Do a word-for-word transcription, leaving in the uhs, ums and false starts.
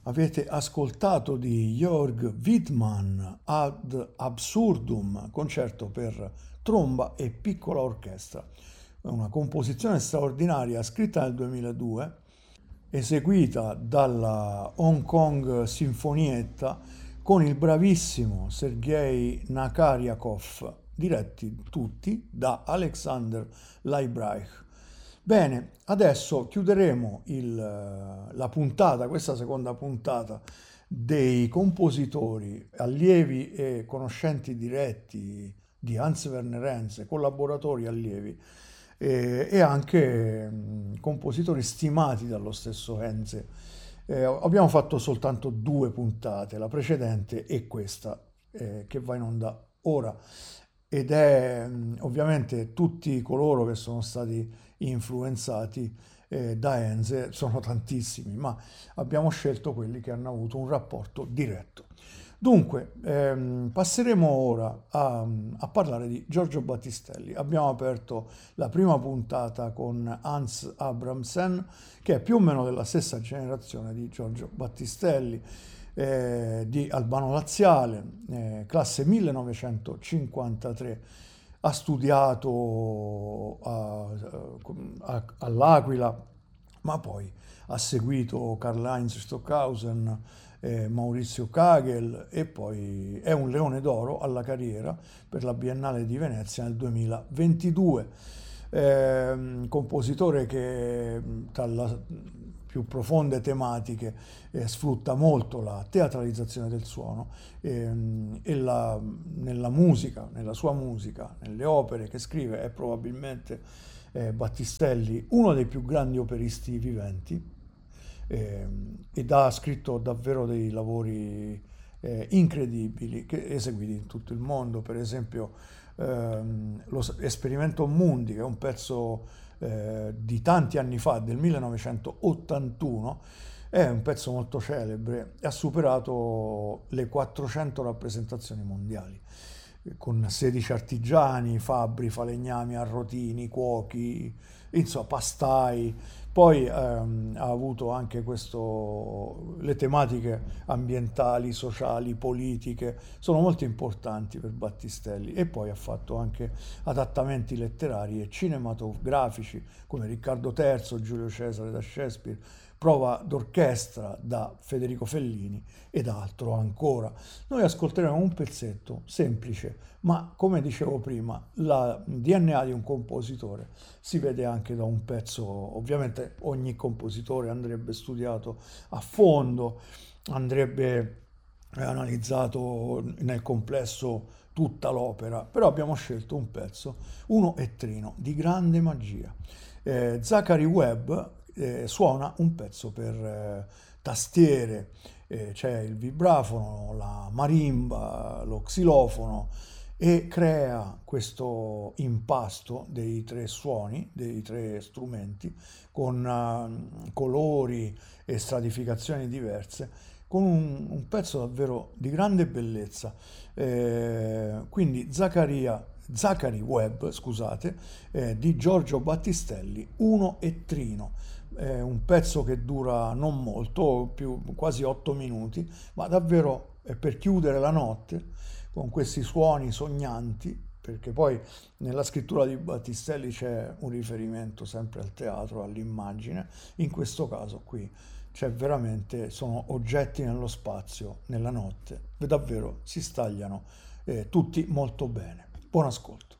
Avete ascoltato di Jörg Widmann Ad Absurdum, concerto per tromba e piccola orchestra. È una composizione straordinaria scritta nel duemiladue, eseguita dalla Hong Kong Sinfonietta con il bravissimo Sergei Nakaryakov, diretti tutti da Alexander Leibreich. Bene, adesso chiuderemo il, la puntata, questa seconda puntata dei compositori, allievi e conoscenti diretti di Hans Werner Henze, collaboratori allievi eh, e anche mh, compositori stimati dallo stesso Henze. Eh, abbiamo fatto soltanto due puntate, la precedente e questa eh, che va in onda ora ed è mh, ovviamente tutti coloro che sono stati influenzati eh, da Henze sono tantissimi, ma abbiamo scelto quelli che hanno avuto un rapporto diretto. Dunque, ehm, passeremo ora a, a parlare di Giorgio Battistelli. Abbiamo aperto la prima puntata con Hans Abramsen, che è più o meno della stessa generazione di Giorgio Battistelli, eh, di Albano Laziale, eh, classe millenovecentocinquantatré. Ha studiato a- a- all'Aquila, ma poi ha seguito Karl-Heinz Stockhausen, eh, Maurizio Kagel e poi è un leone d'oro alla carriera per la Biennale di Venezia nel duemilaventidue. Eh, compositore che tra le più profonde tematiche eh, sfrutta molto la teatralizzazione del suono ehm, e la- nella musica, nella sua musica, nelle opere che scrive è probabilmente eh, Battistelli uno dei più grandi operisti viventi ehm, ed ha scritto davvero dei lavori eh, incredibili che eseguiti in tutto il mondo, per esempio ehm, lo s- Esperimento Mundi, che è un pezzo eh, di tanti anni fa, del millenovecentottantuno, è un pezzo molto celebre e ha superato le quattrocento rappresentazioni mondiali, eh, con sedici artigiani, fabbri, falegnami, arrotini, cuochi, insomma, pastai. Poi ehm, ha avuto anche questo, le tematiche ambientali, sociali, politiche, sono molto importanti per Battistelli e poi ha fatto anche adattamenti letterari e cinematografici come Riccardo terzo, Giulio Cesare da Shakespeare, Prova d'orchestra da Federico Fellini ed altro ancora. Noi ascolteremo un pezzetto semplice, ma come dicevo prima, la D N A di un compositore si vede anche da un pezzo, ovviamente ogni compositore andrebbe studiato a fondo, andrebbe analizzato nel complesso tutta l'opera, però abbiamo scelto un pezzo, uno e trino, di grande magia. Eh, Zachary Webb eh, suona un pezzo per eh, tastiere, eh, c'è il vibrafono, la marimba, lo xilofono e crea questo impasto dei tre suoni, dei tre strumenti, con eh, colori e stratificazioni diverse, con un, un pezzo davvero di grande bellezza. Eh, quindi Zaccaria, Zachary Webb, scusate, eh, di Giorgio Battistelli, Uno e Trino. È un pezzo che dura non molto, più, quasi otto minuti, ma davvero è per chiudere la notte con questi suoni sognanti, perché poi nella scrittura di Battistelli c'è un riferimento sempre al teatro, all'immagine, in questo caso qui c'è veramente, sono oggetti nello spazio, nella notte, e davvero si stagliano eh, tutti molto bene. Buon ascolto.